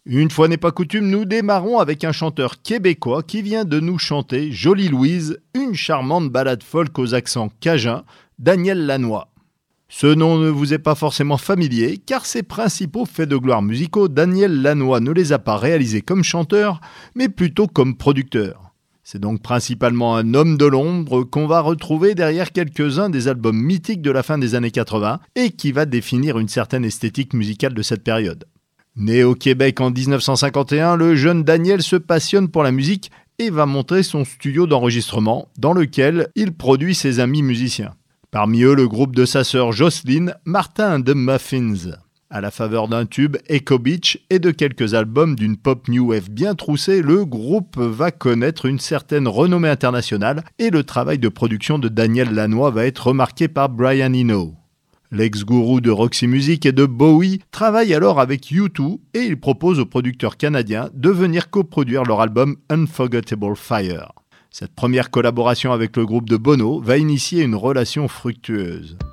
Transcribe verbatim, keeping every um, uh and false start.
Une fois n'est pas coutume, nous démarrons avec un chanteur québécois qui vient de nous chanter Jolie Louise, une charmante ballade folk aux accents cajuns, Daniel Lanois. Ce nom ne vous est pas forcément familier, car ses principaux faits de gloire musicaux, Daniel Lanois ne les a pas réalisés comme chanteur, mais plutôt comme producteur. C'est donc principalement un homme de l'ombre qu'on va retrouver derrière quelques-uns des albums mythiques de la fin des années quatre-vingts et qui va définir une certaine esthétique musicale de cette période. Né au Québec en dix-neuf cent cinquante et un, le jeune Daniel se passionne pour la musique et va monter son studio d'enregistrement dans lequel il produit ses amis musiciens. Parmi eux, le groupe de sa sœur Jocelyne, Martin and the Muffins. À la faveur d'un tube, Echo Beach, et de quelques albums d'une pop new wave bien troussée, le groupe va connaître une certaine renommée internationale et le travail de production de Daniel Lanois va être remarqué par Brian Eno. L'ex-gourou de Roxy Music et de Bowie travaille alors avec U deux et il propose aux producteurs canadiens de venir coproduire leur album Unforgettable Fire. Cette première collaboration avec le groupe de Bono va initier une relation fructueuse.